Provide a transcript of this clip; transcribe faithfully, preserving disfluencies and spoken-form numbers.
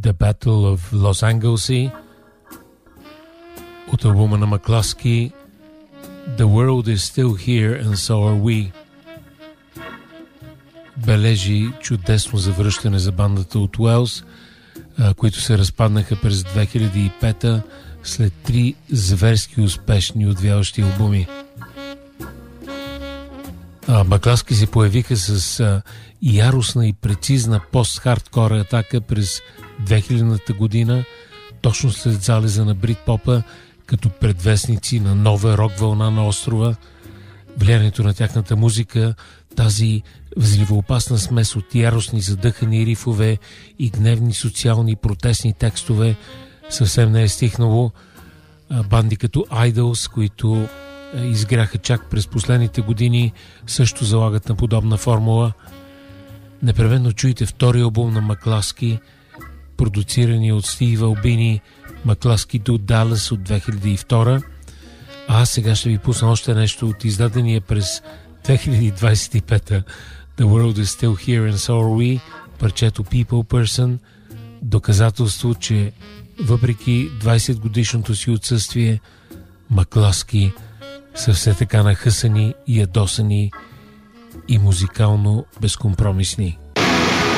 The Battle of Los Angeles, от албума на Макласки The World is Still Here and So Are We. Бележи чудесно завръщане за бандата от Уелс, които се разпаднаха през две хиляди и пета след три зверски успешни отвяващи албуми. А, Макласки се появиха с а, яростна и прецизна пост-хардкор атака през две хилядната година, точно след залеза на брит-попа, като предвестници на нова рок вълна на острова. Влиянието на тяхната музика, тази взривоопасна смес от яростни задъхани рифове и гневни социални протестни текстове, съвсем не е стихнало. Банди като Idols, които изгряха чак през последните години, също залагат на подобна формула. Непременно чуйте втори албум на Макласки, продуцирани от Стив Албини, Макласки до Далас от две хиляди и втора. А сега ще ви пусна още нещо от издадения през две хиляди двадесет и пета The World is Still Here and So Are We, парчето People Person, доказателство, че въпреки двадесет годишното си отсъствие, Макласки са все така нахъсани, ядосани и музикално безкомпромисни.